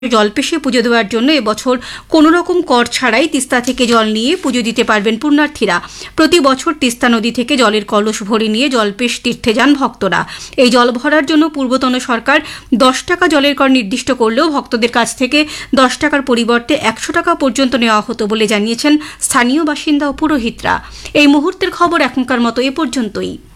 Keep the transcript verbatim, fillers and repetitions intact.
জলপেশে পুজো দেওয়ার জন্য এবছর কোনো রকম কর ছাড়াই তিস্তা থেকে জল নিয়ে পুজো দিতে পারবেন পুণ্যার্থীরা। প্রতি বছর তিস্তা নদী থেকে জলের কলস ভরে নিয়ে জলপেশ তীর্থে যান ভক্তরা। এই জল ভরার জন্য পূর্বতন সরকার দশ টাকা জলের কর নির্দিষ্ট করলেও ভক্তদের কাছ থেকে দশ টাকার পরিবর্তে একশো টাকা পর্যন্ত নেওয়া হতো বলে জানিয়েছেন স্থানীয় বাসিন্দা ও পুরোহিতরা। এই মুহূর্তের খবর এখনকার মতো এ পর্যন্তই।